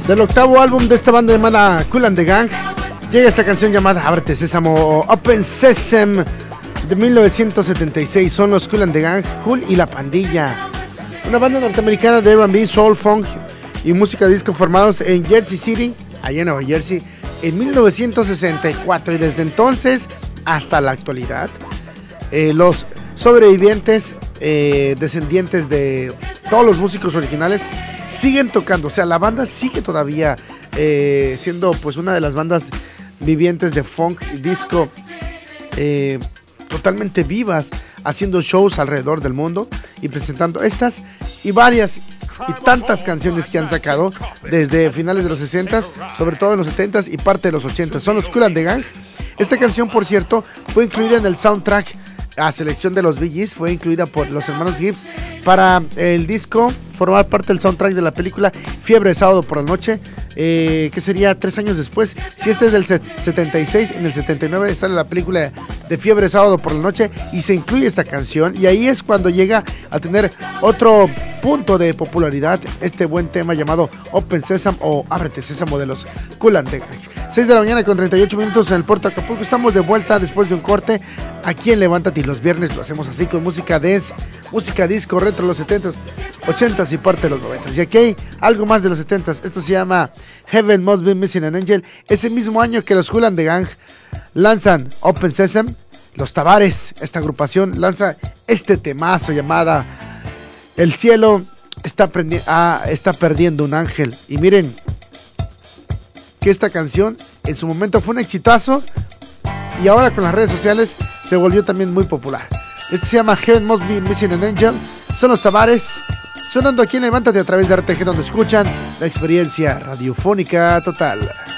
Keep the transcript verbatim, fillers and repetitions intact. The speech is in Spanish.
Del octavo álbum de esta banda llamada Kool and the Gang, llega esta canción llamada Ábrete Sésamo o Open Sesame de mil novecientos setenta y seis. Son los Kool and the Gang, Kool y la Pandilla, una banda norteamericana de R and B, soul, funk y música disco formados en Jersey City, allá en Nueva Jersey, en mil novecientos sesenta y cuatro, y desde entonces hasta la actualidad eh, los sobrevivientes, eh, descendientes de todos los músicos originales, siguen tocando. O sea, la banda sigue todavía eh, siendo pues una de las bandas vivientes de funk y disco, eh, totalmente vivas, haciendo shows alrededor del mundo y presentando estas y varias y tantas canciones que han sacado desde finales de los sesentas, sobre todo en los setentas y parte de los ochentas. Son los Kool and the Gang. Esta canción, por cierto, fue incluida en el soundtrack a selección de los Bee Gees, fue incluida por los hermanos Gibbs para el disco, formar parte del soundtrack de la película Fiebre de Sábado por la Noche, eh, que sería tres años después. Si este es del setenta y seis, en el setenta y nueve sale la película de Fiebre de Sábado por la Noche y se incluye esta canción, y ahí es cuando llega a tener otro punto de popularidad este buen tema llamado Open Sesame o Ábrete Sésamo de los Kool and the Gang. seis de la mañana con treinta y ocho minutos en el Puerto Acapulco. Estamos de vuelta después de un corte aquí en Levántate, y los viernes lo hacemos así con música dance, música disco, retro, los setentas, ochentas y parte de los noventas. Y aquí hay algo más de los setentas. Esto se llama Heaven Must Be Missing an Angel. Ese mismo año que los Kool and the Gang lanzan Open Sesame, los Tavares, esta agrupación, lanza este temazo llamada El cielo está, ah, está perdiendo un ángel. Y miren que esta canción en su momento fue un exitazo y ahora con las redes sociales se volvió también muy popular. Este se llama Heaven Must Be Missing an Angel. Son los Tavares sonando aquí en Levántate a través de R T G, donde escuchan la experiencia radiofónica total.